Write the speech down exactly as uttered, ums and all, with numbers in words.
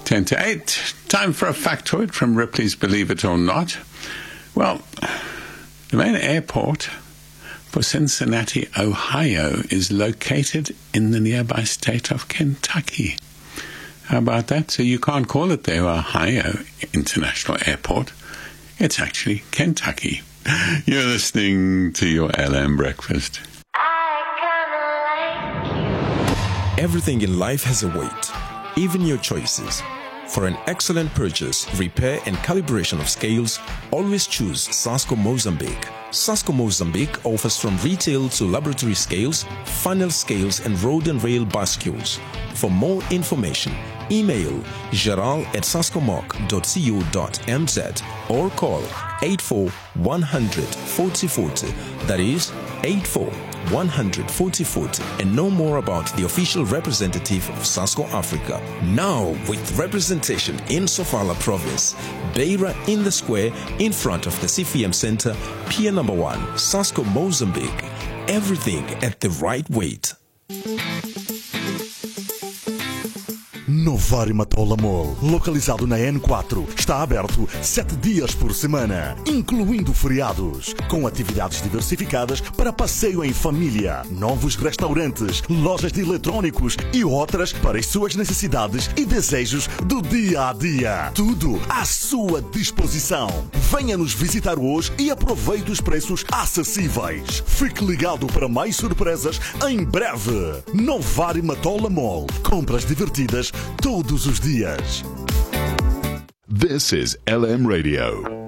ten to eight. Time for a factoid from Ripley's Believe It or Not. Well, the main airport for Cincinnati, Ohio, is located in the nearby state of Kentucky. How about that? So you can't call it the Ohio International Airport. It's actually Kentucky. You're listening to your L M Breakfast. Everything in life has a weight, even your choices. For an excellent purchase, repair and calibration of scales, always choose Sasco Mozambique. Sasco Mozambique offers from retail to laboratory scales, funnel scales and road and rail bascules. For more information, email geral at sascomoc dot co dot m z or call eight four one hundred forty forty. That is eight four one hundred forty forty, and know more about the official representative of Sasco Africa. Now with representation in Sofala province, Beira in the square in front of the C F M Center, Pier number one, Sasco Mozambique. Everything at the right weight. Novari Matola Mall, localizado na N quatro, está aberto sete dias por semana, incluindo feriados, com atividades diversificadas para passeio em família, novos restaurantes, lojas de eletrônicos e outras para as suas necessidades e desejos do dia a dia. Tudo à sua disposição. Venha nos visitar hoje e aproveite os preços acessíveis. Fique ligado para mais surpresas em breve. Novari Matola Mall, compras divertidas todos os dias. This is L M Radio.